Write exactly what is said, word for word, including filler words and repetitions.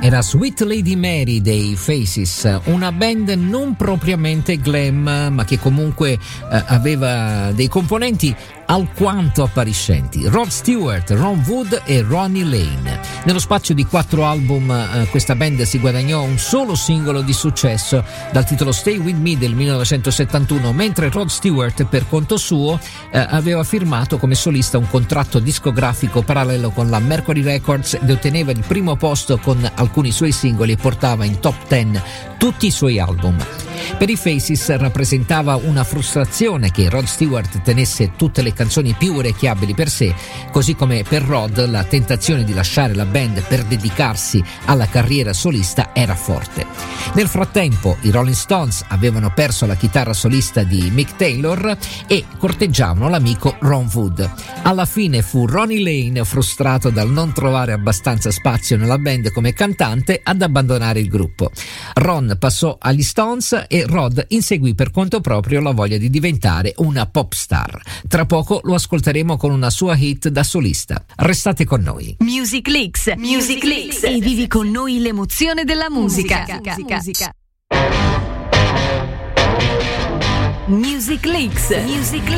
Era Sweet Lady Mary dei Faces, una band non propriamente glam, ma che comunque eh, aveva dei componenti alquanto appariscenti: Rod Stewart, Ron Wood e Ronnie Lane. Nello spazio di quattro album eh, questa band si guadagnò un solo singolo di successo dal titolo Stay With Me del millenovecentosettantuno, mentre Rod Stewart per conto suo eh, aveva firmato come solista un contratto discografico parallelo con la Mercury Records ed otteneva il primo posto con alcuni suoi singoli e portava in top dieci tutti i suoi album. Per i Faces rappresentava una frustrazione che Rod Stewart tenesse tutte le canzoni più orecchiabili per sé, così come per Rod la tentazione di lasciare la band per dedicarsi alla carriera solista era forte. Nel frattempo i Rolling Stones avevano perso la chitarra solista di Mick Taylor e corteggiavano l'amico Ron Wood. Alla fine fu Ronnie Lane, frustrato dal non trovare abbastanza spazio nella band come cantante, ad abbandonare il gruppo. Ron passò agli Stones e Rod inseguì per conto proprio la voglia di diventare una pop star. Tra poco lo ascolteremo con una sua hit da solista. Restate con noi. Music Leaks, Music Leaks, e vivi con noi l'emozione della musica. Musica. Musica. Music Leaks, Music Leaks.